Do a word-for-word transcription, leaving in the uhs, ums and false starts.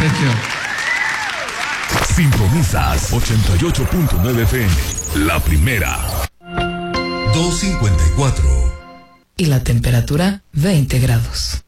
Atención. Sintonizas ochenta y ocho punto nueve F M. La primera. dos cincuenta y cuatro. Y la temperatura veinte grados.